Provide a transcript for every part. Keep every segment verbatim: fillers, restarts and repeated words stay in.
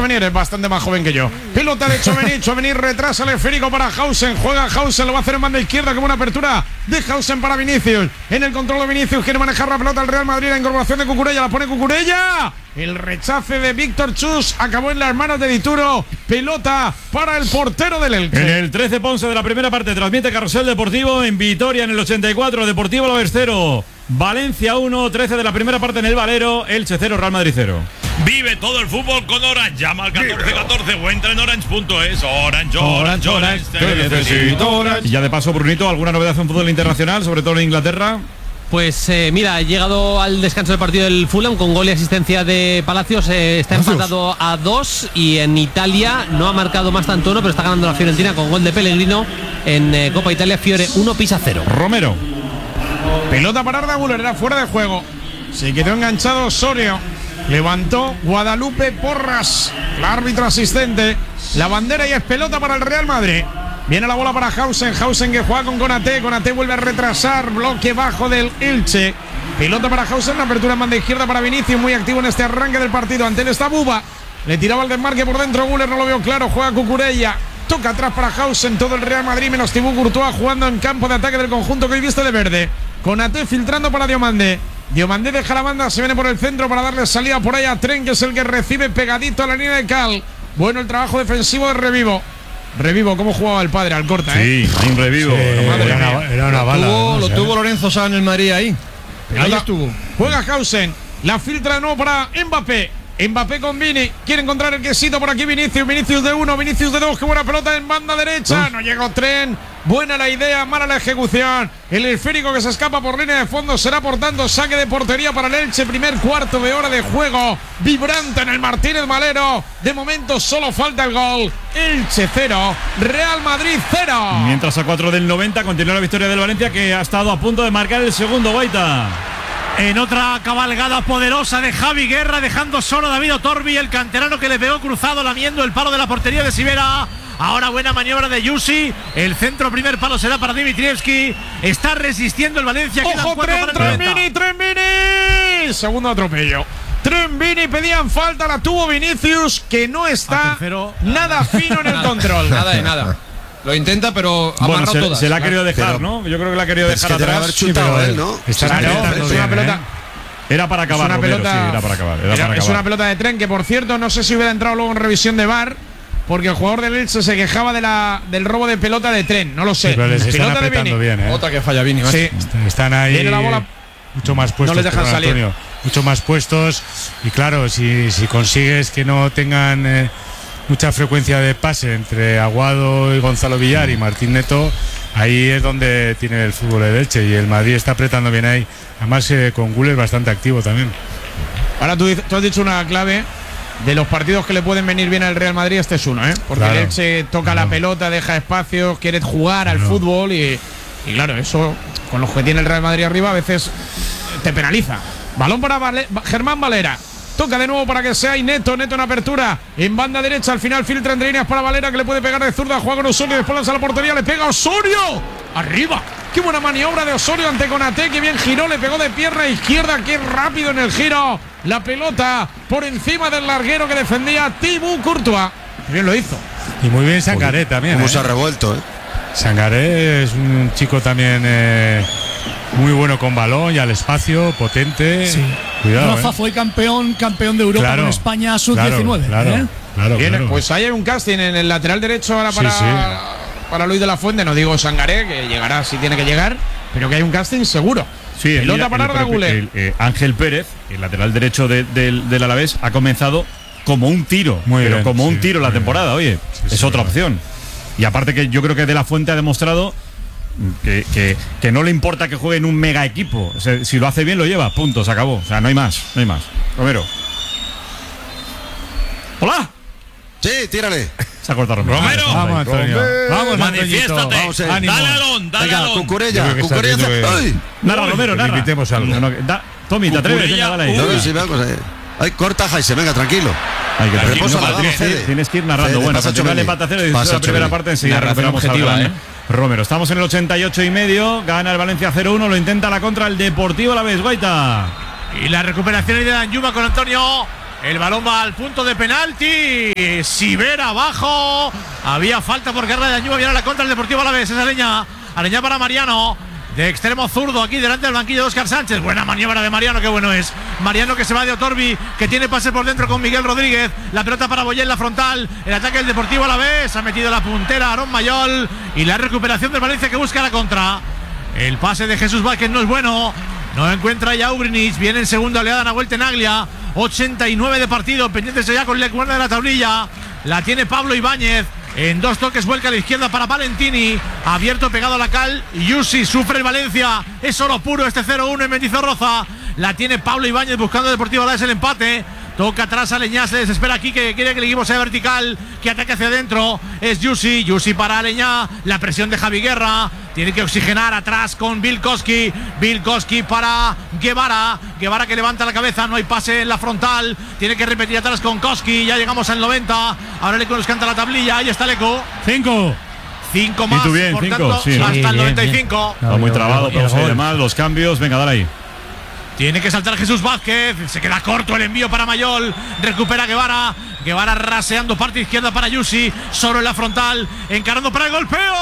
Tchouaméni, eres bastante más joven que yo. Pelota de Tchouaméni, Tchouaméni retrasa el esférico para Hausen, juega Hausen, lo va a hacer en banda izquierda, como una apertura de Hausen para Vinicius. En el control de Vinicius, quiere manejar la pelota el Real Madrid, la incorporación de Cucurella, la pone Cucurella. El rechace de Víctor Chus acabó en las manos de Dituro. Pelota para el portero del Elche. En el trece Ponce de la primera parte transmite Carrusel Deportivo en Vitoria en el ochenta y cuatro, Deportivo Alavés cero, Valencia uno, trece de la primera parte en el Valero, Elche cero, Real Madrid cero. Vive todo el fútbol con Orange. Llama al catorce catorce o entra en orange punto es. Orange, Orange, Orange, te necesito Orange. Y ya de paso, Brunito, ¿alguna novedad en fútbol internacional, sobre todo en Inglaterra? Pues eh, mira, ha llegado al descanso del partido del Fulham con gol y asistencia de Palacios, eh, está empatado a dos, y en Italia no ha marcado más tanto uno, pero está ganando la Fiorentina con gol de Pellegrino en eh, Copa Italia. Fiore uno, Pisa cero. Romero. Pelota para Arda Güler, era fuera de juego. Se quedó enganchado Osorio. Levantó Guadalupe Porras, el árbitro asistente. La bandera y es pelota para el Real Madrid. Viene la bola para Hausen, Hausen que juega con Konaté, Konaté vuelve a retrasar, bloque bajo del Elche. Pelota para Hausen, la apertura en banda izquierda para Vinicius, muy activo en este arranque del partido. Ante él está Buba, le tiraba el desmarque por dentro, Güler no lo veo claro, juega Cucurella. Toca atrás para Hausen, todo el Real Madrid menos Thibaut Courtois jugando en campo de ataque del conjunto que hoy viste de verde. Konaté filtrando para Diomandé. Diomandé deja la banda, se viene por el centro para darle salida por ahí a Tren, que es el que recibe pegadito a la línea de Cal. Bueno el trabajo defensivo de Revivo. Revivo, cómo jugaba el padre Alcorta, ¿eh? Sí, hay un Revivo. Sí, era, una, era una bala. Tuvo, no lo sé. tuvo Lorenzo Sá en el Madrid ahí. Ahí estuvo. Juega Hausen, la filtra de nuevo para Mbappé. Mbappé con Vini, quiere encontrar el quesito por aquí Vinicius, Vinicius de uno, Vinicius de dos, qué buena pelota en banda derecha, no llegó Tren, buena la idea, mala la ejecución, el esférico que se escapa por línea de fondo será por tanto saque de portería para el Elche, primer cuarto de hora de juego, vibrante en el Martínez Valero, de momento solo falta el gol, Elche cero, Real Madrid cero. Mientras a cuatro del noventa continúa la victoria del Valencia, que ha estado a punto de marcar el segundo, Guaita. En otra cabalgada poderosa de Javi Guerra, dejando solo a David Otorbi, el canterano que le pegó cruzado lamiendo el palo de la portería de Sivera. Ahora buena maniobra de Yusi. El centro primer palo será para Dimitrievski. Está resistiendo el Valencia. Ojo, Tren, Trenvini, Trenvini. Segundo atropello. Trenvini, pedían falta, la tuvo Vinicius, que no está nada fino en el control. Nada de nada. Lo intenta, pero Bueno, amarrado se, todas. se la ha querido dejar, Pero- ¿no? Yo creo que la ha querido Es dejar que debe atrás. haber chutado él, ¿no? Está Claro, intentando es bien, una pelota. ¿eh? Era para acabar, Es una Romero, pelota, sí, era para acabar. Era era- para es acabar. una pelota de Tren que, por cierto, no sé si hubiera entrado luego en revisión de V A R, porque el jugador del Elche se quejaba de la, del robo de pelota de Tren. No lo sé. Sí, pero les están Pelota de apretando Vini. bien, ¿eh? Otra que falla Vini. Sí. Est- Están ahí Viene la bola. mucho más puestos. No les dejan perdón, salir. Antonio, mucho más puestos. Y claro, si, si consigues que no tengan eh, mucha frecuencia de pase entre Aguado y Gonzalo Villar y Martín Neto, ahí es donde tiene el fútbol de Elche. Y el Madrid está apretando bien ahí. Además, eh, con Güler bastante activo también. Ahora tú, dices- tú has dicho una clave. De los partidos que le pueden venir bien al Real Madrid, este es uno, ¿eh? Porque Claro. el Elche toca Claro. la pelota, deja espacios, quiere jugar al Claro. fútbol y, y claro, eso con los que tiene el Real Madrid arriba a veces te penaliza. Balón para Vale- Germán Valera. Toca de nuevo para que sea y Neto, Neto en apertura. En banda derecha, al final filtra entre líneas para Valera, que le puede pegar de zurda. Juega con Osorio, después lanza a la portería, le pega Osorio. Arriba. Qué buena maniobra de Osorio ante Konaté, que bien giró, le pegó de pierna izquierda, qué rápido en el giro. La pelota por encima del larguero que defendía Thibaut Courtois. Bien lo hizo. Y muy bien Sangaré también. Cómo ¿eh? se ha revuelto, ¿eh? Sangaré es un chico también eh, muy bueno con balón y al espacio, potente. Sí. Cuidado. Rafa ¿eh? fue campeón, campeón de Europa Claro, con España sub claro, diecinueve. Claro, ¿eh? claro, Bien, claro. pues ahí hay un casting en el lateral derecho ahora Sí, para, sí. para Luis de la Fuente. No digo Sangaré, que llegará si tiene que llegar, pero que hay un casting seguro. Sí, el- Pelota el- para el- Arda Güler. el- eh, Ángel Pérez, el lateral derecho de- del, del Alavés, ha comenzado como un tiro. Muy pero bien, como un sí, tiro la muy bien. temporada, oye. Sí, es sí, otra claro. opción. Y aparte que yo creo que De la Fuente ha demostrado que, que, que no le importa que juegue en un mega equipo. O sea, si lo hace bien, lo lleva. Punto, se acabó. O sea, no hay más, no hay más. Romero. ¡Hola! Sí, tírale. Se ha cortado Romero. Romero. Vamos, Antonio. Vamos, Manifiéstate. Antoñito. Vamos, eh. Ánimo. Dale alón, dale Venga, alón. Yo Cucurella, creo que está Cucurella. viendo que- ¡Ay! Narra, Uy, Romero, que le narra. invitemos algo. No, no, da- Tommy, te atreves, venga, dale ahí. No, Uy. sí, vamos, eh. Ay, corta, Jaise, venga, tranquilo. Hay que Tranquilo, Reposa, no, vamos, tienes- Fede. Tienes que ir narrando. Fede, Bueno, pasa continúa el Tchouaméni. empate a cero y Pasa la primera Tchouaméni. parte enseguida Narración recuperamos al objetiva, gran ¿eh? Romero. Estamos en el ochenta y ocho y medio. Gana el Valencia cero uno. Lo intenta la contra el Deportivo Alavés. Guaita. Y la recuperación de Danjuma con Antonio. El balón va al punto de penalti. Sivera abajo. Había falta por guerra de Añuba. Viene la contra el Deportivo Alavés. Es Aleñá. Aleñá para Mariano. De extremo zurdo aquí delante del banquillo de Óscar Sánchez. Buena maniobra de Mariano, qué bueno es. Mariano que se va de Otorbi, que tiene pase por dentro con Miguel Rodríguez. La pelota para Boyé en la frontal. El ataque del Deportivo Alavés. Ha metido la puntera Aarón Mayol. Y la recuperación del Valencia que busca la contra. El pase de Jesús Vázquez no es bueno. No encuentra ya Ugrinic. Viene en segunda oleada Nahuel Tenaglia. ochenta y nueve de partido. Pendientes ya con la cuerda de la tablilla. La tiene Pablo Ibáñez. En dos toques vuelca a la izquierda para Valentini. Abierto, pegado a la cal. Yusi sufre el Valencia. Es oro puro este cero uno en Mendizorroza. La tiene Pablo Ibáñez buscando Deportivo Alavés el empate. Toca atrás a Aleñá, se desespera aquí, que quiere que el equipo sea vertical, que ataque hacia adentro. Es Yusi, Yusi para Aleñá. La presión de Javi Guerra. Tiene que oxigenar atrás con Vilkoski. Vilkoski para Guevara. Guevara que levanta la cabeza, no hay pase en la frontal. Tiene que repetir atrás con Koski. Ya llegamos al noventa. Ahora Leco nos canta la tablilla. Ahí está Leco. Cinco. Cinco más, ¿Y tú bien? por Cinco, tanto, sí, hasta bien, el noventa y bien. cinco. Está muy trabado, pero se oye mal. Los cambios, venga, dale ahí. Tiene que saltar Jesús Vázquez. Se queda corto el envío para Mayol. Recupera Guevara. Guevara raseando parte izquierda para Yusi. Solo en la frontal. Encarando para el golpeo.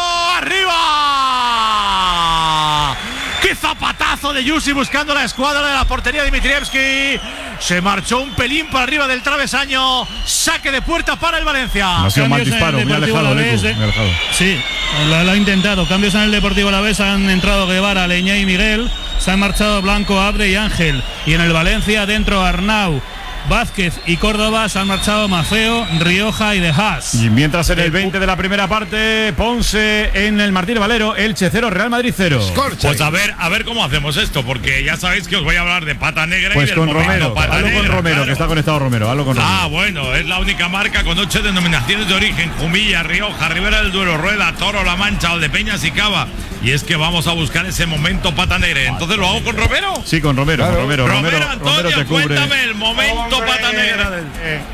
¡Arriba! ¡Qué zapatazo de Yusi buscando la escuadra de la portería de Dmitrievski! Se marchó un pelín para arriba del travesaño. Saque de puerta para el Valencia. No ha sido mal disparo, muy alejado, Lecu, muy alejado. Sí, lo, lo ha intentado. Cambios en el Deportivo Alavés. Han entrado Guevara, Aleñá y Miguel. Se han marchado Blanco, Abre y Ángel. Y en el Valencia, dentro Arnau, Vázquez y Córdoba. Se han marchado Maceo, Rioja y De Haas. Y mientras en el veinte de la primera parte, Ponce en el Martín Valero, Elche cero, Real Madrid cero. Pues a ver, a ver cómo hacemos esto, porque ya sabéis que os voy a hablar de Pata Negra Pues y del con momento Romero, Pata hazlo con Negra, Romero, claro. que está conectado Romero, hazlo con Romero. Ah, bueno, es la única marca con ocho denominaciones de origen: Jumilla, Rioja, Ribera del Duero, Rueda, Toro, La Mancha, Valdepeñas y Cava. Y es que vamos a buscar ese momento Pata Negra. Entonces, ¿lo hago con Romero? Sí, con Romero, Claro. con Romero, Romero, Romero, Antonio, Romero te cubre. cuéntame el momento Pata Negra del...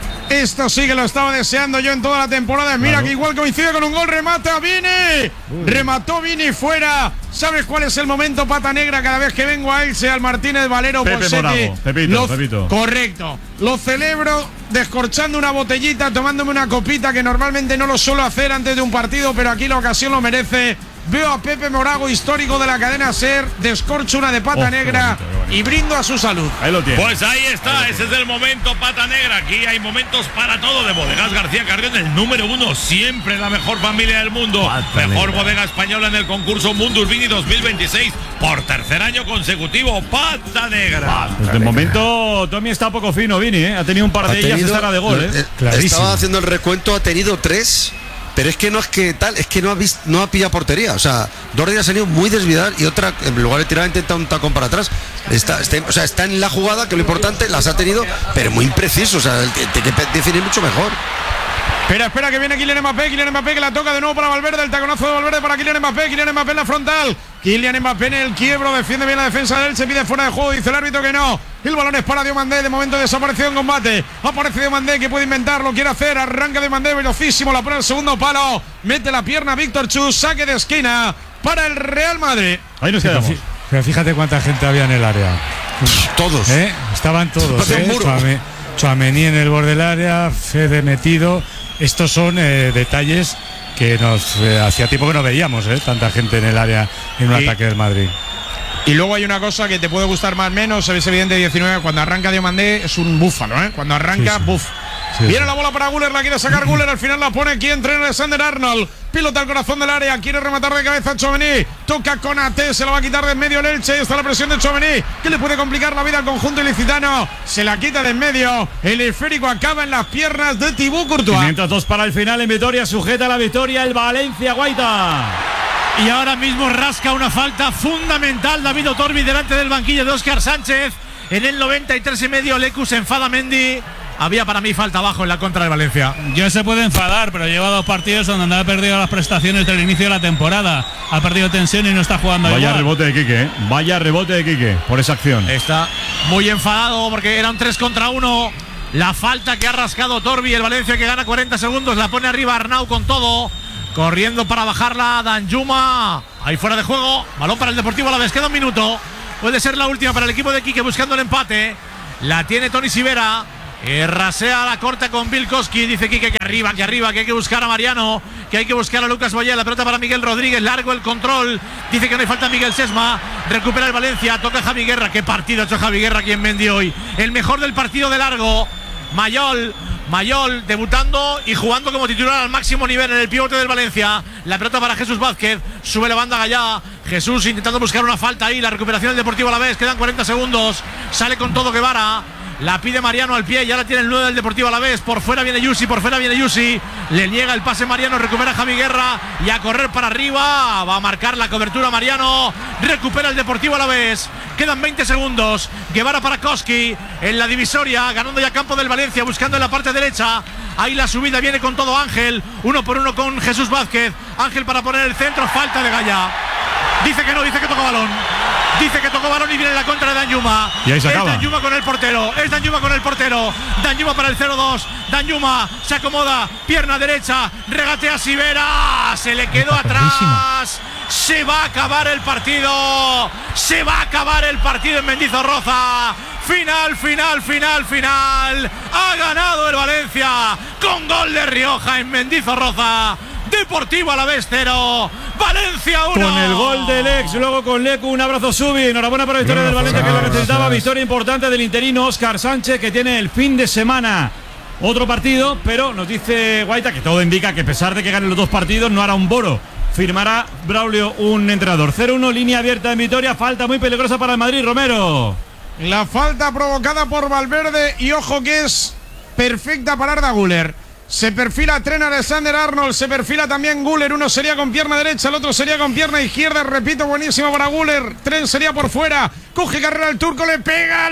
Esto sí que lo estaba deseando yo en toda la temporada. Mira Claro. que igual coincide con un gol, remata Vini. Remató Vini fuera. ¿Sabes cuál es el momento Pata Negra? Cada vez que vengo a Elche, al Martínez Valero, Pepe Ponseti, Morago, Pepito, lo- Pepito. Correcto. Lo celebro descorchando una botellita, tomándome una copita que normalmente no lo suelo hacer antes de un partido, pero aquí la ocasión lo merece. Veo a Pepe Morago, histórico de la cadena SER, descorcho una de Pata Oh, qué Negra bonito, qué bonito. y brindo a su salud. Ahí lo tienes. Pues ahí está, ese es el momento Pata Negra. Aquí hay momentos para todo de Bodegas García Carrión, el número uno, siempre la mejor familia del mundo. Mejor bodega española en el concurso Mundus Vini dos mil veintiséis por tercer año consecutivo. Pata Negra. Pues de momento, Tommy está poco fino, Vini, ¿eh? Ha tenido un par Ha de ellas tenido- esta era de gol, ¿eh? eh, Clarísimo. Estaba haciendo el recuento, ha tenido tres. Pero es que no es que tal, es que no ha visto, no ha pillado portería. O sea, dos de ellas han salido muy desviadas y otra, en lugar de tirar, ha intentado un tacón para atrás. Está, está- o sea, está en la jugada, que lo importante, las ha tenido, pero muy impreciso. O sea, el que tiene que definir mucho mejor. Espera, espera, que viene Kylian Mbappé, Kylian Mbappé que la toca de nuevo para Valverde, el taconazo de Valverde para Kylian Mbappé, Kylian Mbappé en la frontal, Kylian Mbappé en el quiebro, defiende bien la defensa de él, se pide fuera de juego, dice el árbitro que no, el balón es para Diomandé, de momento desaparecido en combate, aparece Diomandé que puede inventar, lo quiere hacer, arranca Diomandé, velocísimo, la pone al segundo palo, mete la pierna Víctor Chus, saque de esquina para el Real Madrid. Ahí nos Sí, pero quedamos. fí- Pero fíjate cuánta gente había en el área. Todos. ¿Eh? Estaban todos. Hace un ¿eh? muro. Chuame- Chuamení en el borde del área, Fede metido. Estos son eh, detalles que nos eh, hacía tiempo que no veíamos, ¿eh? Tanta gente en el área en un Y- ataque del Madrid. Y luego hay una cosa que te puede gustar más o menos, es evidente diecinueve, cuando arranca Diomandé es un búfalo, ¿eh? Cuando arranca, Sí, sí. buf. Sí, Viene sí. la bola para Guller, la quiere sacar Guller, al final la pone aquí entre Alexander Arnold. Pilota al corazón del área, quiere rematar de cabeza a Tchouaméni. Toca con A T, se la va a quitar de en medio el Elche. Ahí está la presión de Tchouaméni, que le puede complicar la vida al conjunto ilicitano. Se la quita de en medio. El esférico acaba en las piernas de Thibaut Courtois. quinientos dos para el final en Vitoria, sujeta la victoria el Valencia Guaita. Y ahora mismo rasca una falta fundamental David Otorbi delante del banquillo de Óscar Sánchez. En el noventa y tres y medio Lecu se enfada Mendy. Había para mí falta abajo en la contra de Valencia. Yo se puede enfadar, pero lleva dos partidos donde ha perdido las prestaciones del inicio de la temporada. Ha perdido tensión y no está jugando Vaya igual. rebote de Quique, ¿eh? Vaya rebote de Quique por esa acción. Está muy enfadado porque era un tres contra uno. La falta que ha rascado Torbi, el Valencia que gana cuarenta segundos, la pone arriba Arnau con todo. Corriendo para bajarla Danjuma. Ahí fuera de juego. Balón para el Deportivo Alavés. Queda un minuto. Puede ser la última para el equipo de Quique buscando el empate. La tiene Toni Sivera. Eh, rasea la corta con Bilkowski. Dice Quique que arriba, que arriba, que hay que buscar a Mariano, que hay que buscar a Lucas Boyé. La pelota para Miguel Rodríguez, largo el control. Dice que no hay falta Miguel Sesma. Recupera el Valencia, toca Javi Guerra. Qué partido ha hecho Javi Guerra aquí en Mendy hoy. El mejor del partido de largo. Mayol, Mayol debutando y jugando como titular al máximo nivel en el pivote del Valencia. La pelota para Jesús Vázquez. Sube la banda Gallá. Jesús intentando buscar una falta ahí. La recuperación del Deportivo Alavés. Quedan cuarenta segundos. Sale con todo Guevara. La pide Mariano al pie, ya la tiene el nueve del Deportivo Alavés. Por fuera viene Yusi, por fuera viene Yusi. Le niega el pase Mariano, recupera Javi Guerra. Y a correr para arriba, va a marcar la cobertura Mariano. Recupera el Deportivo Alavés. Quedan veinte segundos. Guevara para Koski en la divisoria, ganando ya campo del Valencia, buscando en la parte derecha. Ahí la subida viene con todo Ángel. Uno por uno con Jesús Vázquez. Ángel para poner el centro, falta de Gallá. Dice que no, dice que tocó balón. Dice que tocó balón y viene la contra de Danjuma. Y ahí se es acaba. Danjuma con el portero. Es Danjuma con el portero. Danjuma para el cero dos. Danjuma se acomoda. Pierna derecha. Regatea Sivera. Se le quedó atrás. Se va a acabar el partido. Se va a acabar el partido en Mendizorroza. Final, final, final, final. Ha ganado el Valencia con gol de Rioja en Mendizorroza. Deportivo Alavés cero, Valencia uno. Con el gol del ex, luego con Lecu, un abrazo Subi. Enhorabuena por la victoria del Valencia, que lo necesitaba. Victoria importante del interino Óscar Sánchez, que tiene el fin de semana otro partido, pero nos dice Guaita que todo indica que a pesar de que gane los dos partidos, no hará un boro. Firmará Braulio un entrenador. cero uno, línea abierta en Vitoria, falta muy peligrosa para el Madrid, Romero. La falta provocada por Valverde y ojo que es perfecta para Arda Güler. Se perfila Trent Alexander-Arnold, se perfila también Güler. Uno sería con pierna derecha, el otro sería con pierna izquierda. Repito, buenísimo para Güler. Trent sería por fuera. Coge carrera el turco, le pega.